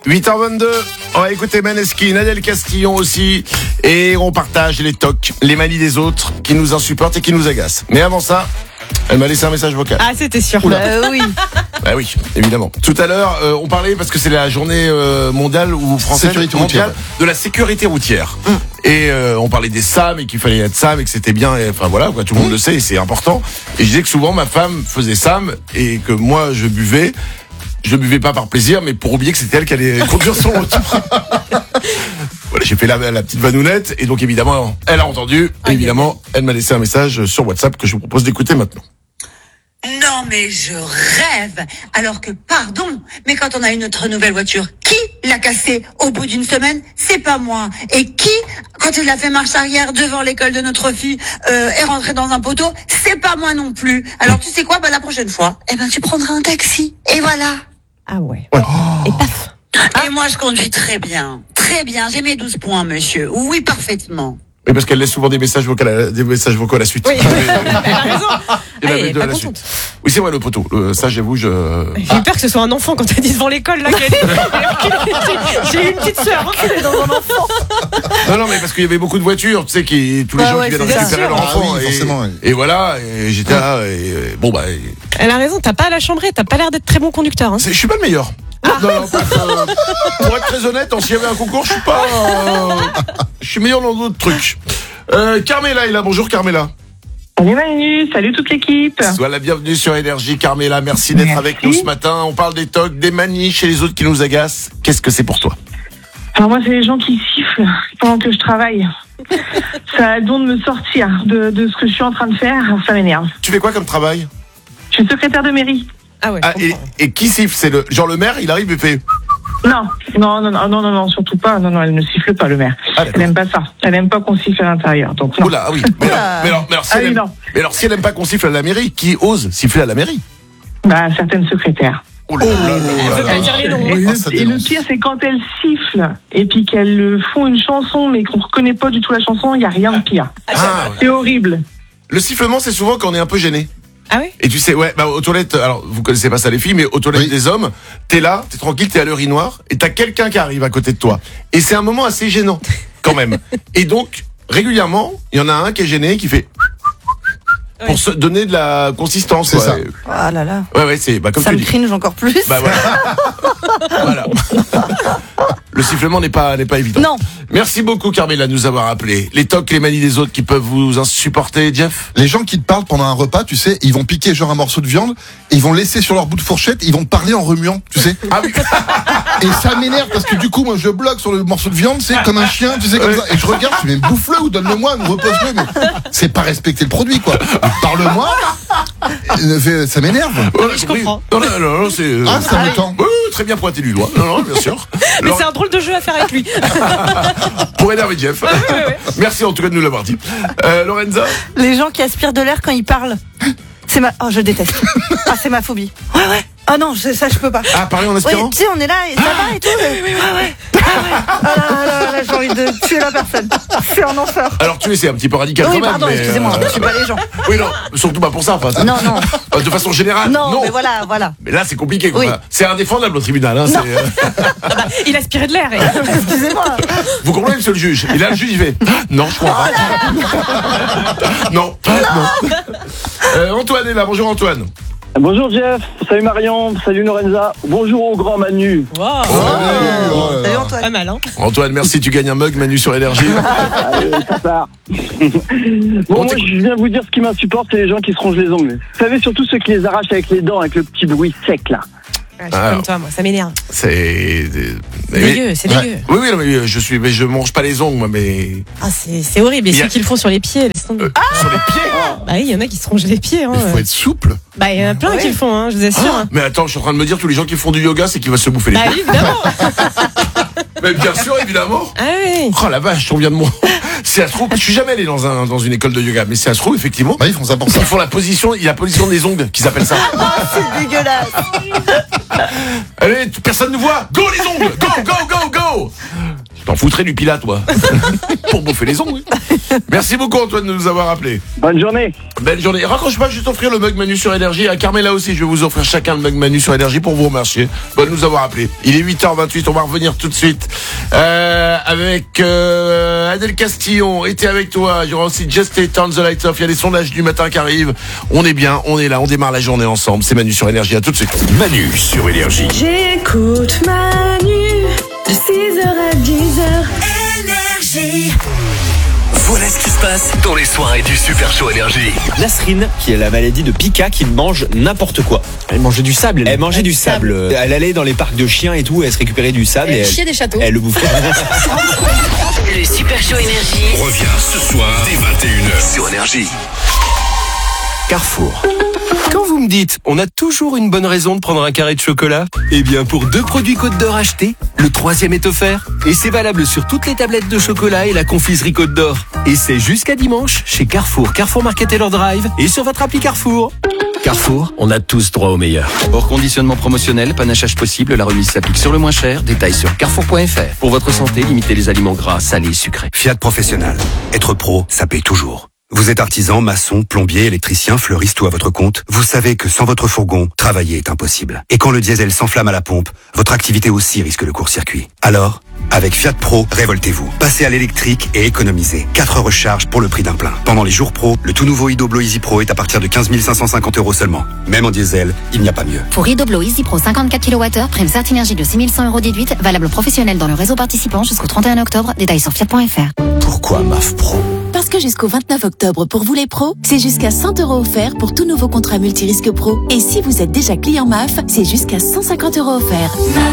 8h22, on va écouter Maneskin, Adèle Castillon aussi, et on partage les tocs, les manies des autres qui nous insupportent et qui nous agacent. Mais avant ça, elle m'a laissé un message vocal. Ah, c'était sûr. Oui. Bah oui, évidemment. Tout à l'heure, on parlait, parce que c'est la journée mondiale ou française mondiale de la sécurité routière. Et on parlait des SAM et qu'il fallait être SAM et que c'était bien, et, enfin voilà, quoi, tout le monde le sait et c'est important. Et je disais que souvent ma femme faisait SAM et que moi je buvais pas par plaisir, mais pour oublier que c'était elle qui allait conduire son retour. Voilà, j'ai fait la petite vanounette et donc évidemment, elle a entendu. Et évidemment, elle m'a laissé un message sur WhatsApp que je vous propose d'écouter maintenant. Non mais je rêve. Alors que pardon, mais quand on a une autre nouvelle voiture, qui l'a cassée au bout d'une semaine? C'est pas moi. Et qui, quand il a fait marche arrière devant l'école de notre fille, est rentré dans un poteau? C'est pas moi non plus. Alors tu sais quoi? La prochaine fois, tu prendras un taxi. Et voilà. Ah ouais. Et paf. Et moi je conduis très bien. Très bien, j'ai mes 12 points, monsieur. Oui, parfaitement. Oui, parce qu'elle laisse souvent des messages vocaux à la suite. Oui, elle a raison. Elle est pas contente. Oui, c'est vrai, le poteau. Ça, j'avoue, J'ai eu peur que ce soit un enfant quand t'as dit devant l'école, là. J'ai eu une petite sœur, qui est dans un enfant. Non, mais parce qu'il y avait beaucoup de voitures, tu sais, tous les gens qui viennent récupérer leur enfant. Oui, forcément. Et voilà, et j'étais là, Elle a raison, t'as pas à la chambrer, t'as pas l'air d'être très bon conducteur. Hein. Je suis pas le meilleur. Non, pour être très honnête, s'il y avait un concours, je suis meilleur dans d'autres trucs. Carmela est là, bonjour Carmela. Salut Manu, salut toute l'équipe. Sois la bienvenue sur Énergie, Carmela, merci d'être avec nous ce matin. On parle des tocs, des manies chez les autres qui nous agacent. Qu'est-ce que c'est pour toi? Alors moi, c'est les gens qui sifflent pendant que je travaille. Ça a le don de me sortir de ce que je suis en train de faire, ça m'énerve. Tu fais quoi comme travail? Je suis secrétaire de mairie. Ah ouais. Et qui siffle? C'est le maire, il arrive et fait... Non, surtout pas. Non, elle ne siffle pas, le maire. Elle aime pas ça. Elle aime pas qu'on siffle à l'intérieur. Donc non. Oula, oui. Mais alors, si elle aime pas qu'on siffle à la mairie, qui ose siffler à la mairie? Certaines secrétaires. Oh là là. Elle veut pas dire les noms. Et le pire, c'est quand elles sifflent et puis qu'elles font une chanson, mais qu'on reconnaît pas du tout la chanson, il y a rien de pire. C'est horrible. Le sifflement, c'est souvent quand on est un peu gêné. Ah oui? Et tu sais, aux toilettes, alors vous connaissez pas ça les filles, mais aux toilettes des hommes, t'es là, t'es tranquille, t'es à l'urinoir, et t'as quelqu'un qui arrive à côté de toi. Et c'est un moment assez gênant, quand même. Et donc, régulièrement, il y en a un qui est gêné, qui fait... pour se donner de la consistance. C'est ça. Oh là là. Ouais, c'est comme ça tu me dis. cringe encore plus. Voilà. Le sifflement n'est pas évident. Non. Merci beaucoup Carmela de nous avoir appelé. Les tocs, les manies des autres qui peuvent vous insupporter, Jeff? Les gens qui te parlent pendant un repas, tu sais, ils vont piquer genre un morceau de viande, et ils vont le laisser sur leur bout de fourchette, ils vont te parler en remuant, tu sais. Ah oui. Et ça m'énerve parce que du coup, moi, je bloque sur le morceau de viande, c'est comme un chien, tu sais, comme ça. Et je regarde, je dis, mais bouffe-le ou donne-le-moi, repose-le, mais c'est pas respecter le produit, quoi. Parle-moi. Ça m'énerve. Je comprends. Non, c'est... ça me tend. Oui, très bien pointé du doigt. Non, bien sûr. Mais c'est un drôle de jeu à faire avec lui. Pour énerver Jeff. Ouais. Merci en tout cas de nous l'avoir dit. Lorenza? Les gens qui aspirent de l'air quand ils parlent. Je déteste. C'est ma phobie. Ouais. Ah non, ça je peux pas. Ah, parler en aspirant? Oui, tu sais, on est là et ça va et tout. Ouais. Ah là, j'ai envie de tuer la personne. C'est un enfer. Alors tu es, c'est un petit peu radical quand même. Oui, pardon, excusez-moi, je suis pas les gens. Oui, non, surtout pas pour ça. Enfin, Non. De façon générale. Non, mais voilà. Mais là, c'est compliqué. Quoi. Oui. C'est indéfendable au tribunal. Il aspirait de l'air. Excusez-moi. Vous comprenez, monsieur le juge? Et là, le juge, il fait non, je crois pas. Non. Antoine est là. Bonjour, Antoine. Bonjour Jeff, salut Marion, salut Lorenza, bonjour au grand Manu. Wow. Salut Antoine. Pas mal, hein. Antoine, merci, tu gagnes un mug Manu sur Énergie. Allez, ça part. Moi je viens vous dire ce qui m'insupporte, c'est les gens qui se rongent les ongles. Vous savez, surtout ceux qui les arrachent avec les dents, avec le petit bruit sec là. Je suis comme toi, moi, ça m'énerve. C'est dégueu, c'est dégueu. Oui, non, mais je mange pas les ongles, moi, mais... Ah, c'est horrible. Et ceux qui le font sur les pieds, laisse tomber. Sur les pieds? Bah oui, il y en a qui se rongent les pieds. Hein. Il faut être souple. Bah, il y en a plein qui le font, hein, je vous assure. Hein. Mais attends, je suis en train de me dire, tous les gens qui font du yoga, c'est qu'ils vont se bouffer les pieds. Bah, évidemment. Mais bien sûr, évidemment. Ah oui. Oh la vache, on vient de moi. Si ça se trouve, je suis jamais allé dans une école de yoga, mais si ça se trouve, effectivement. Ils font ça pour ça. Ils font la position des ongles, qu'ils appellent ça. C'est dégueulasse. Allez, personne ne voit. Go les ongles. Go. Je t'en foutrais du pilat, toi. Pour bouffer les ongles. Merci beaucoup Antoine de nous avoir appelés. Bonne journée. Belle journée. Raccroche pas, juste offrir le mug Manu sur Énergie. À Carmela aussi, je vais vous offrir chacun le mug Manu sur Énergie pour vous remercier. Bonne de nous avoir appelés. Il est 8h28, on va revenir tout de suite avec Adèle Castillon. Était avec toi. Il y aura aussi Just Stay Turn the Lights Off. Il y a les sondages du matin qui arrivent. On est bien, on est là, on démarre la journée ensemble. C'est Manu sur Énergie. À tout de suite. Manu sur Énergie. J'écoute Manu de 6h à 10h. Énergie. Voilà ce qui se passe dans les soirées du Super Show Énergie. Nasrine, qui est la maladie de Pika, qui mange n'importe quoi. Elle mangeait du sable. Elle mangeait du sable. Elle allait dans les parcs de chiens et tout, elle se récupérait du sable. Elle chiait des châteaux. Elle le bouffait. Le Super Show Énergie revient ce soir dès 21h sur Énergie. Carrefour. Quand vous me dites, on a toujours une bonne raison de prendre un carré de chocolat, eh bien pour 2 produits Côte d'Or achetés, le 3e est offert. Et c'est valable sur toutes les tablettes de chocolat et la confiserie Côte d'Or. Et c'est jusqu'à dimanche chez Carrefour, Carrefour Market et leur Drive et sur votre appli Carrefour. Carrefour, on a tous droit au meilleur. Hors conditionnement promotionnel, panachage possible, la remise s'applique sur le moins cher. Détails sur carrefour.fr. Pour votre santé, limitez les aliments gras, salés et sucrés. Fiat Professionnel. Être pro, ça paye toujours. Vous êtes artisan, maçon, plombier, électricien, fleuriste ou à votre compte, vous savez que sans votre fourgon, travailler est impossible. Et quand le diesel s'enflamme à la pompe, votre activité aussi risque le court-circuit. Alors, avec Fiat Pro, révoltez-vous. Passez à l'électrique et économisez. 4 recharges pour le prix d'un plein. Pendant les jours pro, le tout nouveau Idoblo Easy Pro est à partir de 15 550 € seulement. Même en diesel, il n'y a pas mieux. Pour Idoblo Easy Pro 54 kWh, prime Certinergie de 6 100 € déduite, valable professionnel dans le réseau participant jusqu'au 31 octobre. Détails sur fiat.fr. Pourquoi MAF Pro ? Parce que jusqu'au 29 octobre, pour vous les pros, c'est jusqu'à 100 € offerts pour tout nouveau contrat multirisque pro. Et si vous êtes déjà client MAF, c'est jusqu'à 150 € offerts.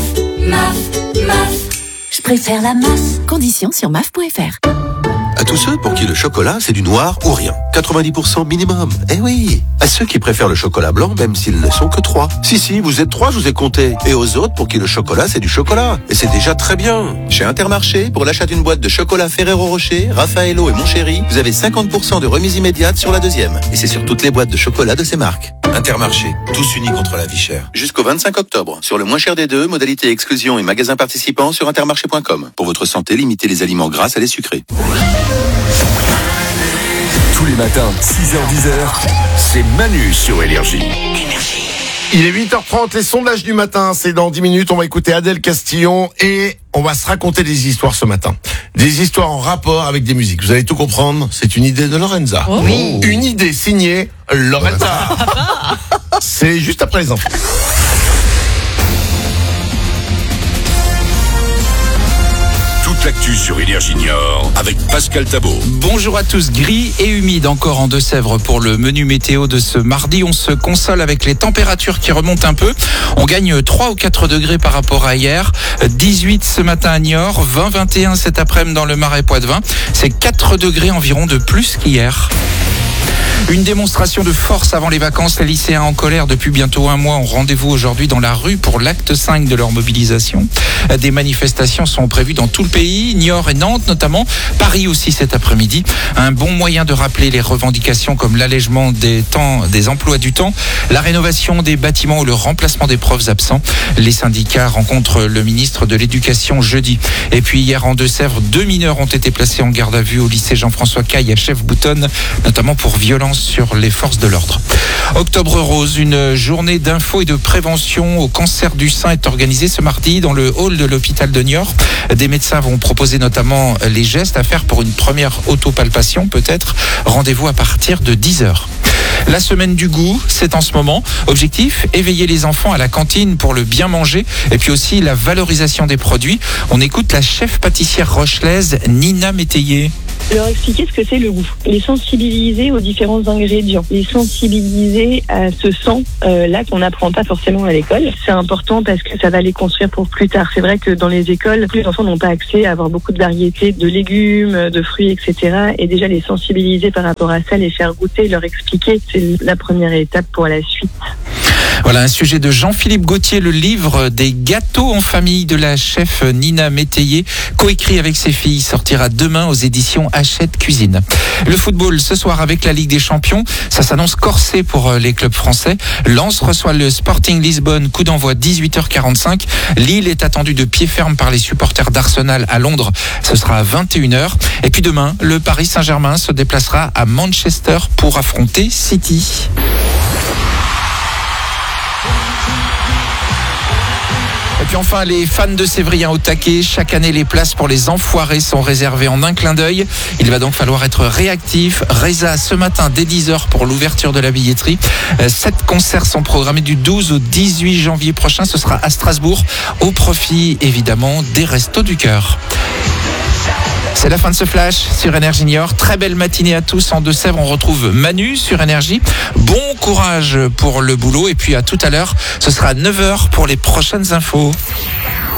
MAF. Je préfère la MAF. Conditions sur MAF.fr. À tous ceux pour qui le chocolat, c'est du noir ou rien. 90% minimum. Eh oui. À ceux qui préfèrent le chocolat blanc, même s'ils ne sont que 3. Si, vous êtes 3, je vous ai compté. Et aux autres pour qui le chocolat, c'est du chocolat. Et c'est déjà très bien. Chez Intermarché, pour l'achat d'une boîte de chocolat Ferrero Rocher, Raffaello et Mon Chéri, vous avez 50% de remise immédiate sur la deuxième. Et c'est sur toutes les boîtes de chocolat de ces marques. Intermarché, tous unis contre la vie chère. Jusqu'au 25 octobre. Sur le moins cher des deux, modalité exclusion et magasins participants sur intermarché.com. Pour votre santé, limitez les aliments gras à les sucrés. Tous les matins, 6h-10h, c'est Manu sur Énergie. Il est 8h30, les sondages du matin, c'est dans 10 minutes, on va écouter Adèle Castillon et on va se raconter des histoires ce matin. Des histoires en rapport avec des musiques. Vous allez tout comprendre, c'est une idée de Lorenza. Oh oui. Une idée signée Lorenza. C'est juste après les infos. Toute l'actu sur Énergie Niort avec Pascal Thabot. Bonjour à tous, gris et humide encore en Deux-Sèvres pour le menu météo de ce mardi. On se console avec les températures qui remontent un peu. On gagne 3 ou 4 degrés par rapport à hier. 18 ce matin à Niort, 20-21 cet après-midi dans le Marais Poitevin. C'est 4 degrés environ de plus qu'hier. Une démonstration de force avant les vacances. Les lycéens en colère depuis bientôt un mois ont rendez-vous aujourd'hui dans la rue pour l'acte 5 de leur mobilisation. Des manifestations sont prévues dans tout le pays, Niort et Nantes notamment, Paris aussi cet après-midi. Un bon moyen de rappeler les revendications comme l'allègement des emplois du temps, la rénovation des bâtiments ou le remplacement des profs absents. Les syndicats rencontrent le ministre de l'Éducation jeudi. Et puis hier en Deux-Sèvres, 2 mineurs ont été placés en garde à vue au lycée Jean-François Caille à Chefs-Boutonne, notamment pour violence sur les forces de l'ordre. Octobre Rose, une journée d'info et de prévention au cancer du sein est organisée ce mardi dans le hall de l'hôpital de Niort. Des médecins vont proposer notamment les gestes à faire pour une première autopalpation peut-être. Rendez-vous à partir de 10h. La semaine du goût, c'est en ce moment. Objectif, éveiller les enfants à la cantine pour le bien manger et puis aussi la valorisation des produits. On écoute la chef pâtissière rochelaise Nina Métayer. Leur expliquer ce que c'est le goût, les sensibiliser aux différents ingrédients, les sensibiliser à ce sens là qu'on n'apprend pas forcément à l'école. C'est important parce que ça va les construire pour plus tard. C'est vrai que dans les écoles, les enfants n'ont pas accès à avoir beaucoup de variétés de légumes, de fruits, etc. Et déjà les sensibiliser par rapport à ça, les faire goûter, leur expliquer, c'est la première étape pour la suite. Voilà un sujet de Jean-Philippe Gauthier, le livre des gâteaux en famille de la chef Nina Métayer, coécrit avec ses filles, sortira demain aux éditions Hachette Cuisine. Le football ce soir avec la Ligue des Champions, ça s'annonce corsé pour les clubs français. Lens reçoit le Sporting Lisbonne, coup d'envoi 18h45. Lille est attendu de pied ferme par les supporters d'Arsenal à Londres, ce sera à 21h. Et puis demain, le Paris Saint-Germain se déplacera à Manchester pour affronter City. Et puis enfin, les fans de Sévrien au taquet. Chaque année, les places pour les Enfoirés sont réservées en un clin d'œil. Il va donc falloir être réactif. Reza ce matin dès 10h pour l'ouverture de la billetterie. 7 concerts sont programmés du 12 au 18 janvier prochain. Ce sera à Strasbourg, au profit évidemment des Restos du Cœur. C'est la fin de ce flash sur Énergie Niort. Très belle matinée à tous. En Deux-Sèvres, on retrouve Manu sur Énergie. Bon courage pour le boulot. Et puis à tout à l'heure, ce sera 9h pour les prochaines infos.